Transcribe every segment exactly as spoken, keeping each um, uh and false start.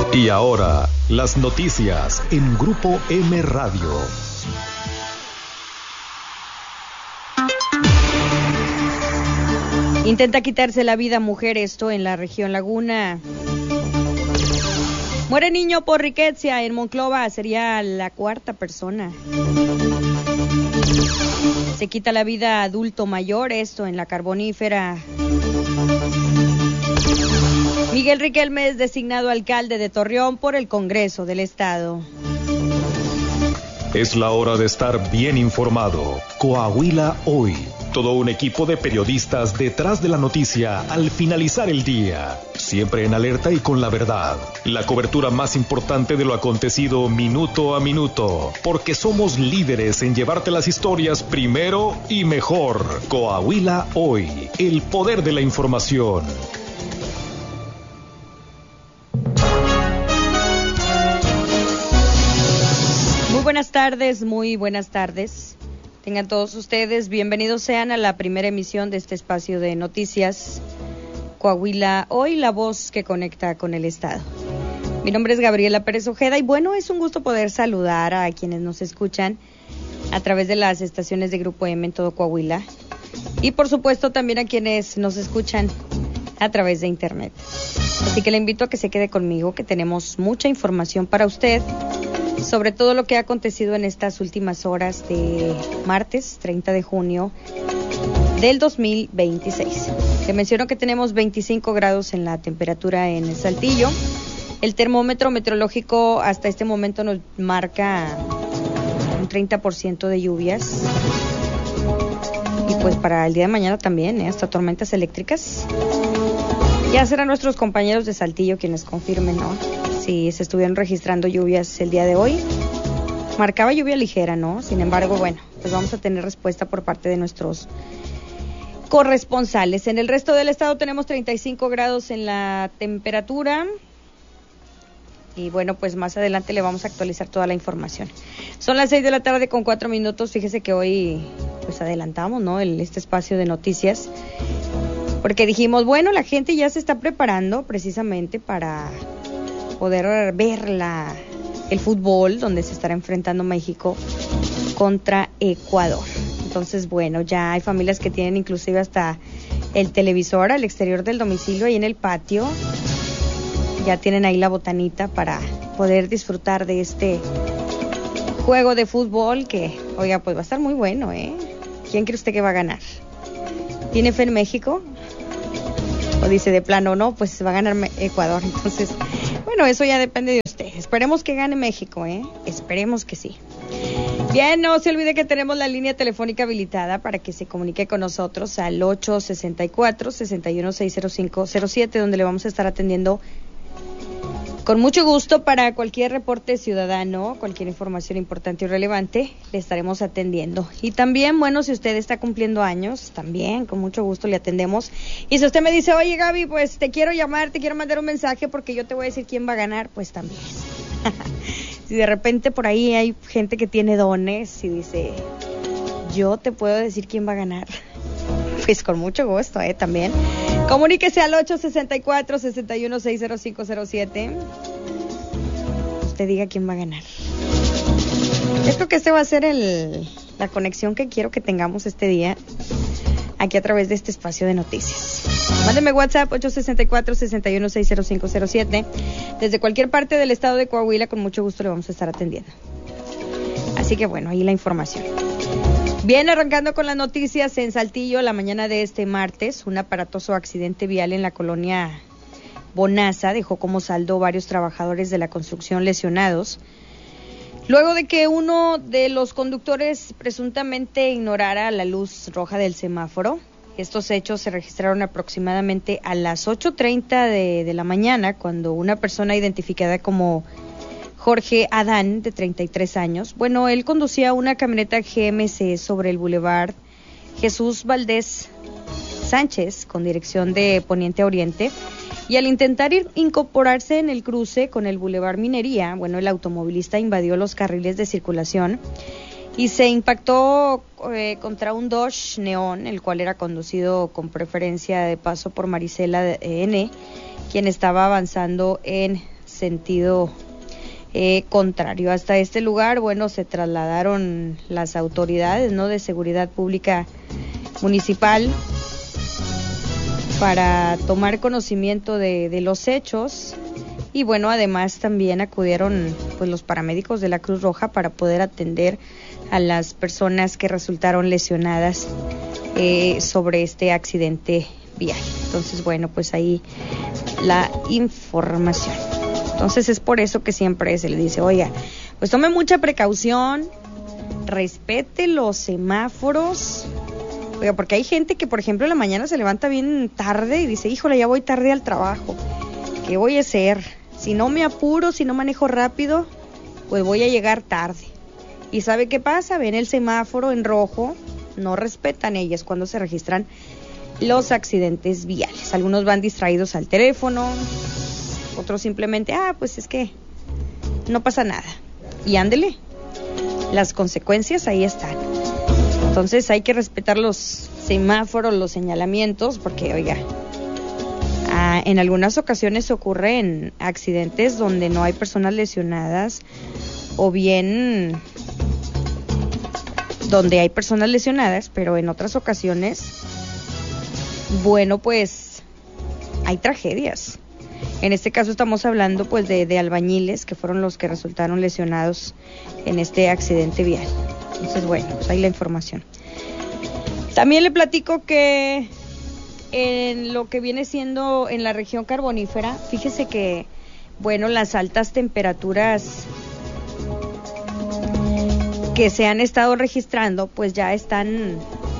Y ahora, las noticias en Grupo M Radio. Intenta quitarse la vida mujer, esto en la región Laguna. Muere niño por riqueza en Monclova, sería la cuarta persona. Se quita la vida adulto mayor, esto en la Carbonífera. Miguel Riquelme es designado alcalde de Torreón por el Congreso del Estado. Es la hora de estar bien informado. Coahuila Hoy. Todo un equipo de periodistas detrás de la noticia al finalizar el día. Siempre en alerta y con la verdad. La cobertura más importante de lo acontecido minuto a minuto. Porque somos líderes en llevarte las historias primero y mejor. Coahuila Hoy. El poder de la información. Muy buenas tardes, muy buenas tardes. Tengan todos ustedes, bienvenidos sean a la primera emisión de este espacio de noticias Coahuila Hoy, la voz que conecta con el Estado. Mi nombre es Gabriela Pérez Ojeda y bueno, es un gusto poder saludar a quienes nos escuchan a través de las estaciones de Grupo M en todo Coahuila y por supuesto también a quienes nos escuchan a través de internet. Así que le invito a que se quede conmigo, que tenemos mucha información para usted sobre todo lo que ha acontecido en estas últimas horas de martes treinta de junio del dos mil veintiséis. Te menciono que tenemos veinticinco grados en la temperatura en Saltillo. El termómetro meteorológico hasta este momento nos marca un treinta por ciento de lluvias. Y pues para el día de mañana también, ¿eh? Hasta tormentas eléctricas. Ya serán nuestros compañeros de Saltillo quienes confirmen, ¿no? Si se estuvieron registrando lluvias el día de hoy. Marcaba lluvia ligera, ¿no? Sin embargo, bueno, pues vamos a tener respuesta por parte de nuestros corresponsales. En el resto del estado tenemos treinta y cinco grados en la temperatura. Y bueno, pues más adelante le vamos a actualizar toda la información. Son las seis de la tarde con cuatro minutos. Fíjese que hoy pues adelantamos, ¿no? El, este espacio de noticias. Porque dijimos, bueno, la gente ya se está preparando precisamente para poder ver la, el fútbol donde se estará enfrentando México contra Ecuador. Entonces, bueno, ya hay familias que tienen inclusive hasta el televisor al exterior del domicilio, ahí en el patio. Ya tienen ahí la botanita para poder disfrutar de este juego de fútbol que, oiga, pues va a estar muy bueno, ¿eh? ¿Quién cree usted que va a ganar? ¿Tiene fe en México? O dice de plano, no, pues va a ganar Ecuador. Entonces, bueno, eso ya depende de usted. Esperemos que gane México, ¿eh? Esperemos que sí. Bien, no se olvide que tenemos la línea telefónica habilitada para que se comunique con nosotros al ocho sesenta y cuatro, sesenta y uno, seis cero cinco cero siete, donde le vamos a estar atendiendo con mucho gusto para cualquier reporte ciudadano, cualquier información importante y relevante, le estaremos atendiendo. Y también, bueno, si usted está cumpliendo años, también con mucho gusto le atendemos. Y si usted me dice, oye Gaby, pues te quiero llamar, te quiero mandar un mensaje porque yo te voy a decir quién va a ganar, pues también. Si de repente por ahí hay gente que tiene dones y dice, yo te puedo decir quién va a ganar, pues con mucho gusto, ¿eh? También. Comuníquese al ocho sesenta y cuatro, sesenta y uno, seis cero cinco cero siete. Usted diga quién va a ganar. Yo creo que este va a ser el, la conexión que quiero que tengamos este día aquí a través de este espacio de noticias. Mándeme WhatsApp ocho sesenta y cuatro, sesenta y uno, seis cero cinco cero siete. Desde cualquier parte del estado de Coahuila, con mucho gusto le vamos a estar atendiendo. Así que bueno, ahí la información. Bien, arrancando con las noticias en Saltillo, la mañana de este martes, un aparatoso accidente vial en la colonia Bonaza dejó como saldo varios trabajadores de la construcción lesionados, luego de que uno de los conductores presuntamente ignorara la luz roja del semáforo. Estos hechos se registraron aproximadamente a las ocho treinta de, de la mañana, cuando una persona identificada como Jorge Adán, de treinta y tres años, bueno, él conducía una camioneta G M C sobre el Boulevard Jesús Valdés Sánchez, con dirección de poniente a oriente, y al intentar ir, incorporarse en el cruce con el Boulevard Minería, bueno, el automovilista invadió los carriles de circulación y se impactó eh, contra un Dodge Neon, el cual era conducido con preferencia de paso por Marisela N., quien estaba avanzando en sentido eh, contrario. Hasta este lugar, bueno, se trasladaron las autoridades, ¿no?, de seguridad pública municipal para tomar conocimiento de, de los hechos. Y bueno, además también acudieron pues los paramédicos de la Cruz Roja para poder atender a las personas que resultaron lesionadas eh, sobre este accidente vial. Entonces, bueno, pues ahí la información. Entonces es por eso que siempre se le dice, oiga, pues tome mucha precaución, respete los semáforos. Oiga, porque hay gente que, por ejemplo, en la mañana se levanta bien tarde y dice, híjole, ya voy tarde al trabajo. ¿Qué voy a hacer? Si no me apuro, si no manejo rápido, pues voy a llegar tarde. ¿Y sabe qué pasa? Ven el semáforo en rojo, no respetan ellas cuando se registran los accidentes viales. Algunos van distraídos al teléfono, otros simplemente, ah, pues es que no pasa nada. Y ándele, las consecuencias ahí están. Entonces hay que respetar los semáforos, los señalamientos, porque, oiga, Ah, en algunas ocasiones ocurren accidentes donde no hay personas lesionadas o bien donde hay personas lesionadas, pero en otras ocasiones, bueno, pues hay tragedias. En este caso estamos hablando pues de, de albañiles que fueron los que resultaron lesionados en este accidente vial. Entonces, bueno, pues ahí la información. También le platico que en lo que viene siendo en la región carbonífera, fíjese que, bueno, las altas temperaturas que se han estado registrando, pues ya están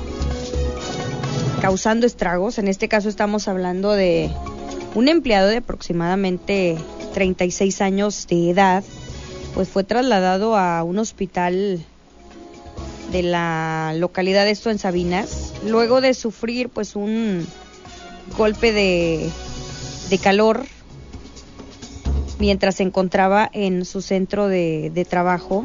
causando estragos. En este caso estamos hablando de un empleado de aproximadamente treinta y seis años de edad, pues fue trasladado a un hospital de la localidad, esto en Sabinas, luego de sufrir pues un golpe de, de calor mientras se encontraba en su centro de, de trabajo,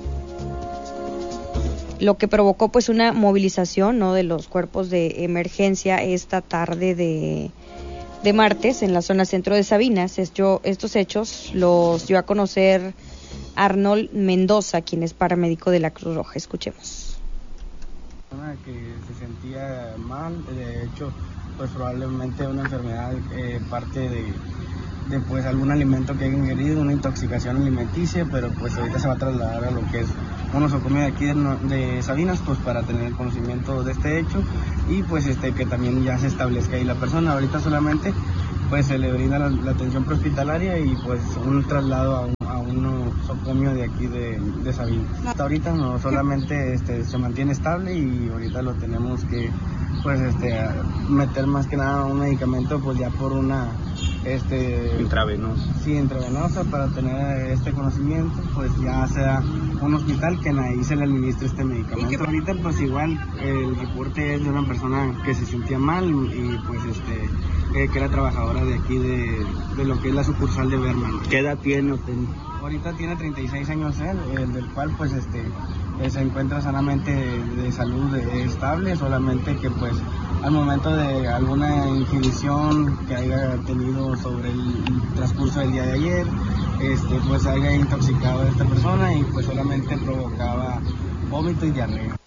lo que provocó pues una movilización, ¿no?, de los cuerpos de emergencia esta tarde de, de martes en la zona centro de Sabinas. Esto, estos hechos los dio a conocer Arnold Mendoza, quien es paramédico de la Cruz Roja. Escuchemos. Que se sentía mal, de hecho, pues probablemente una enfermedad, eh, parte de, de pues algún alimento que haya ingerido, una intoxicación alimenticia, pero pues ahorita se va a trasladar a lo que es un nosocomio de aquí de, de Sabinas, pues para tener conocimiento de este hecho y pues este que también ya se establezca ahí la persona. Ahorita solamente pues se le brinda la, la atención prehospitalaria y pues un traslado a un, a un nosocomio de aquí de, de Sabinas. Hasta ahorita no solamente este se mantiene estable y ahorita lo tenemos que pues este meter más que nada un medicamento pues ya por una este intravenosa. Sí, intravenosa para tener este conocimiento, pues ya sea un hospital que ahí se le administre este medicamento. Ahorita pues igual el reporte es de una persona que se sentía mal y pues este eh, que era trabajadora de aquí de, de lo que es la sucursal de Berman. ¿Qué edad tiene usted? Ahorita tiene treinta y seis años él, el del cual pues este eh, se encuentra sanamente de, de salud eh, estable, solamente que pues al momento de alguna ingestión que haya tenido sobre el transcurso del día de ayer, este pues haya intoxicado a esta persona y pues solamente provocaba vómito y diarrea.